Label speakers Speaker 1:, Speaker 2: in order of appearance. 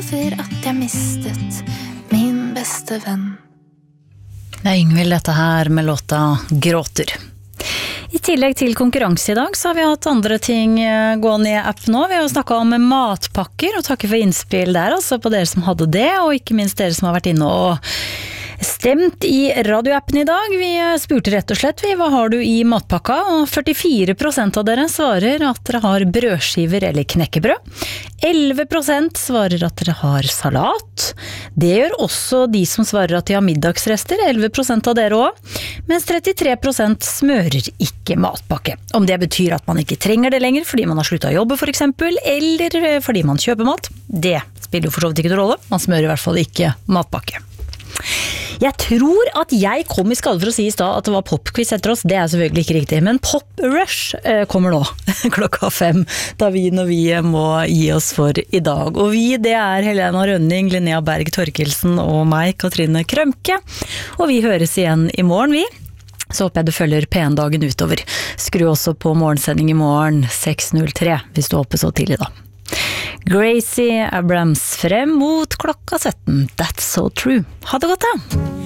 Speaker 1: For at jeg mistet min beste venn.
Speaker 2: Det Yngvild dette her med låta Gråter. I tillegg til konkurranse i dag så har vi hatt andre ting gående i app nå. Vi har snakket om matpakker og takker for innspill der altså på dere som hadde det, og ikke minst dere som har vært inne og stemt i radioappen i dag. Vi spurte rett og slett, hva har du i matpakka? Og 44% av dere svarer at dere har brødskiver eller knekkebrød. 11% svarer at dere har salat. Det gjør også de som svarer at de har middagsrester, 11% av dere også. Mens 33% smører ikke matpakke. Om det betyr at man ikke trenger det lenger fordi man har sluttet å jobbe for eksempel, eller fordi man kjøper mat, det spiller jo for så vidt ikke noen rolle. Man smører i hvert fall ikke matpakke. Jeg tror at jeg kom i skade for å si i sted at det var popquiz etter oss. Det selvfølgelig ikke riktig, men Pop Rush kommer nå klokka 5, da vi må gi oss for i dag. Og vi, det Helena Rønning, Linnea Berg Torkelsen og meg, Katrine Krømke. Og vi høres igjen i morgen, vi. Så håper jeg du følger pen-dagen utover. Skru også på morgensending i morgen 6.03, hvis du håper så tidlig da. Gracie Abrams frem mot klokka 17. That's so true. Ha det godt da!